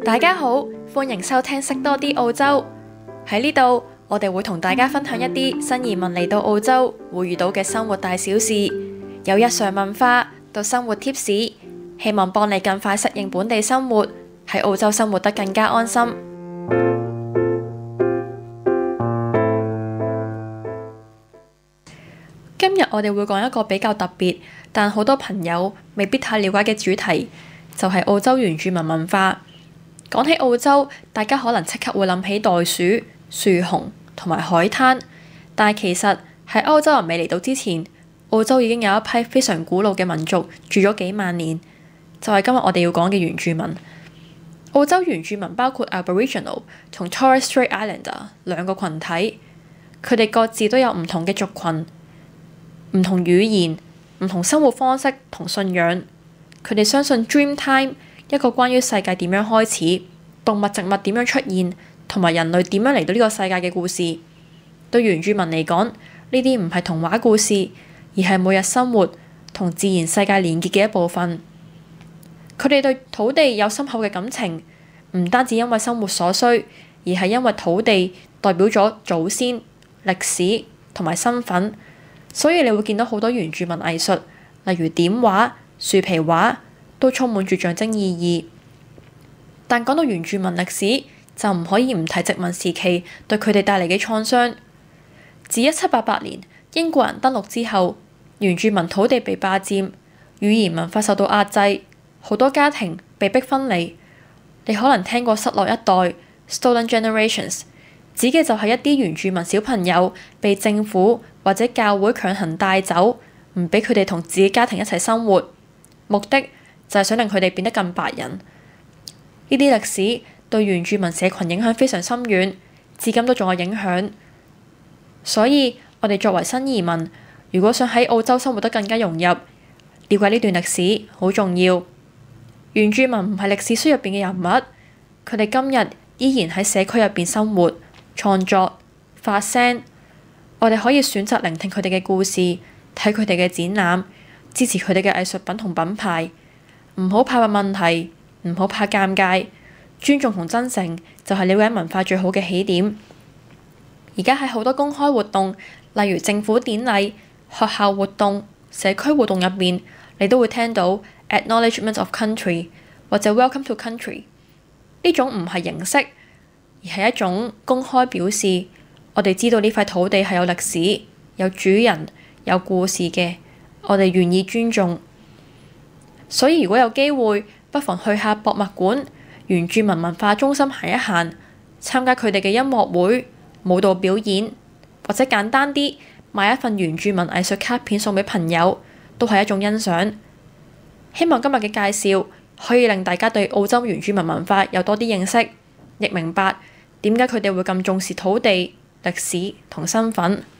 大家好，歡迎收聽識多啲澳洲。喺呢度，我哋會同大家分享一啲新移民嚟到澳洲會遇到嘅生活大小事，由日常文化到生活貼士，希望幫你更快適應本地生活，喺澳洲生活得更加安心。今日我哋會講一個比較特別，但好多朋友未必太了解嘅主題，就係澳洲原住民文化。講起澳洲，大家可能即刻會諗起袋鼠、樹熊同埋海灘，但係其實喺歐洲人未嚟到之前，澳洲已經有一批非常古老嘅民族住咗幾萬年，就係今日我哋要講嘅原住民。澳洲原住民包括 Aboriginal 同 Torres Strait Islander 兩個群體，佢哋各自都有唔同嘅族群、唔同語言、唔同生活方式同信仰。佢哋相信 Dreamtime，一個關於世界點樣開始、動物植物點樣出現同埋人類點樣嚟到呢個世界嘅故事。對原住民嚟講，呢啲唔係童話故事，而係每日生活同自然世界連結嘅一部分。佢哋對土地有深厚嘅感情，唔單止因為生活所需，而係因為土地代表咗祖先、歷史同埋身份。所以你會見到好多原住民藝術，例如點畫、樹皮畫，都充滿住象徵意義。但講到原住民歷史，就唔可以唔提殖民時期對佢哋帶嚟嘅創傷。自1788年英國人登陸之後，原住民土地被霸佔，語言文化受到壓制，好多家庭被迫分離。你可能聽過失落一代 （Stolen Generations）， 指嘅就係一啲原住民小朋友被政府或者教會強行帶走，唔俾佢哋同自己家庭一齊生活，目的就係想令佢哋變得更白人。呢啲歷史對原住民社群影響非常深遠，至今都仲有影響。所以我哋作為新移民，如果想喺澳洲生活得更加融入，了解呢段歷史好重要。原住民唔係歷史書入邊嘅人物，佢哋今日依然喺社區入邊生活、創作、發聲。我哋可以選擇聆聽佢哋嘅故事，睇佢哋嘅展覽，支持佢哋嘅藝術品同品牌。唔好怕問問題，唔好怕尷尬，尊重同真誠就係了解文化最好嘅起點。而家喺好多公開活動，例如政府典禮、學校活動、社區活動入面，你都會聽到 Acknowledgement of Country 或者 Welcome to Country。呢種唔係形式，而係一種公開表示，我哋知道呢塊土地係有歷史、有主人、有故事嘅，我哋願意尊重。所以如果有機會，不妨去下博物館、原住民文化中心行一行，參加佢哋嘅音樂會、舞蹈表演，或者簡單啲買一份原住民藝術卡片送俾朋友，都係一種欣賞。希望今日嘅介紹可以令大家對澳洲原住民文化有多啲認識，亦明白點解佢哋會咁重視土地、歷史同身份。